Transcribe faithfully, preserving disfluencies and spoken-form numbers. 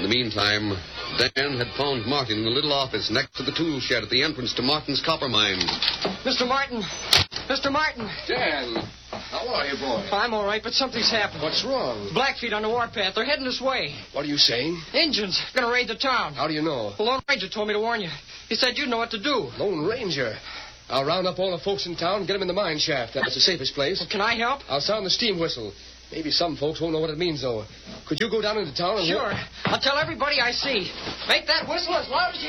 meantime, Dan had found Martin in the little office next to the tool shed at the entrance to Martin's copper mine. Mister Martin! Mister Martin! Dan, how are you, boy? I'm all right, but something's happened. What's wrong? Blackfeet on the warpath. They're heading this way. What are you saying? Injuns. Gonna raid the town. How do you know? The Lone Ranger told me to warn you. He said you'd know what to do. Lone Ranger? I'll round up all the folks in town and get them in the mine shaft. That's the safest place. Well, can I help? I'll sound the steam whistle. Maybe some folks won't know what it means, though. Could you go down into town and... Sure. I'll tell everybody I see. Make that whistle as loud as you